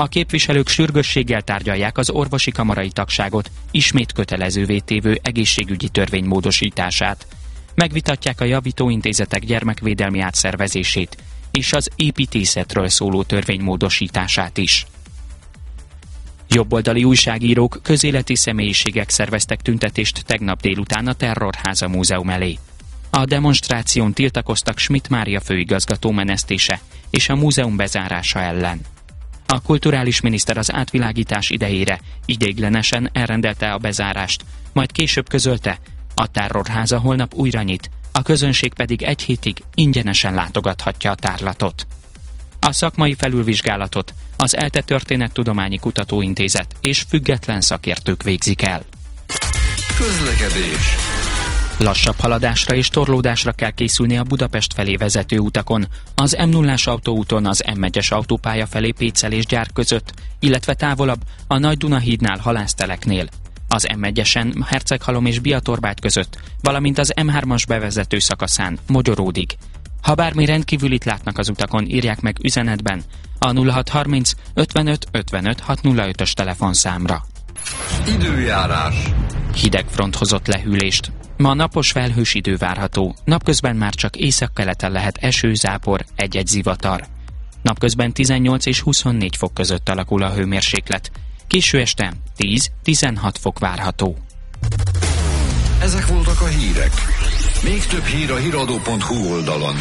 A képviselők sürgősséggel tárgyalják az orvosi kamarai tagságot ismét kötelezővé tévő egészségügyi törvény módosítását. Megvitatják a javítóintézetek gyermekvédelmi átszervezését és az építészetről szóló törvény módosítását is. Jobboldali újságírók, közéleti személyiségek szerveztek tüntetést tegnap délután a Terrorháza Múzeum elé. A demonstráción tiltakoztak Schmidt Mária főigazgató menesztése és a múzeum bezárása ellen. A kulturális miniszter az átvilágítás idejére ideiglenesen elrendelte a bezárást, majd később közölte, a Terrorháza holnap újra nyit, a közönség pedig egy hétig ingyenesen látogathatja a tárlatot. A szakmai felülvizsgálatot az ELTE Történettudományi Kutatóintézet és független szakértők végzik el. Közlekedés. Lassabb haladásra és torlódásra kell készülni a Budapest felé vezető utakon, az M0-ás autóúton az M1-es autópálya felé Pécselésgyár között, illetve távolabb a Nagy-Duna-hídnál Halászteleknél, az M1-esen Herceghalom és Biatorbágy között, valamint az M3-as bevezető szakaszán Mogyoródig. Ha bármi rendkívülit látnak az utakon, írják meg üzenetben a 0630 55 55 605-ös telefonszámra. Időjárás. Hideg front hozott lehűlést. Ma napos felhős idő várható, napközben már csak északkeleten lehet eső, zápor, egy-egy zivatar. Napközben 18 és 24 fok között alakul a hőmérséklet. Késő este 10-16 fok várható. Ezek voltak a hírek. Még több hír a hiradó.hu oldalon.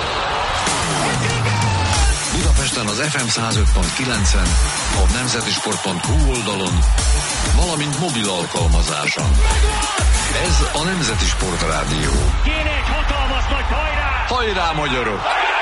Budapesten az FM 105.9-en, a nemzetisport.hu oldalon, valamint mobil alkalmazáson. Ez a Nemzeti Sport Rádió. Kéne egy hatalmas nagy hajrá! Hajrá, magyarok!